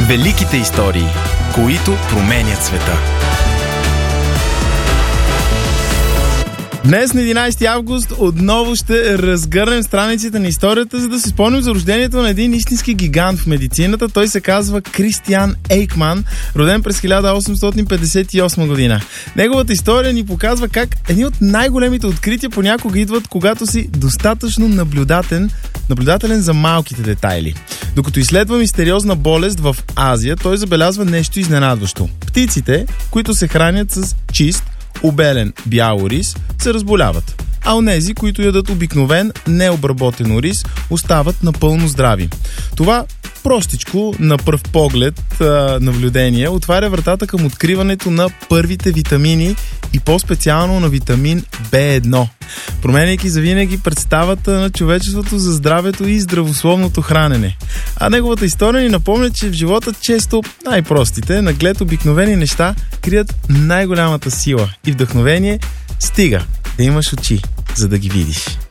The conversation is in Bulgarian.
Великите истории, които променят света. Днес на 11 август отново ще разгърнем страниците на историята, за да си спомним за рождението на един истински гигант в медицината. Той се казва Кристиан Ейкман, роден през 1858 година. Неговата история ни показва как едни от най-големите открития понякога идват, когато си достатъчно наблюдателен за малките детайли. Докато изследва мистериозна болест в Азия, той забелязва нещо изненадващо. Птиците, които се хранят с чист, обелен бял рис, се разболяват, а онези, които ядат обикновен, необработен рис, остават напълно здрави. Това простичко, на пръв поглед, наблюдение отваря вратата към откриването на първите витамини и по-специално на витамин B1, променяйки завинаги представата на човечеството за здравето и здравословното хранене. А неговата история ни напомня, че в живота често най-простите, наглед обикновени неща крият най-голямата сила и вдъхновение, стига да имаш очи, за да ги видиш.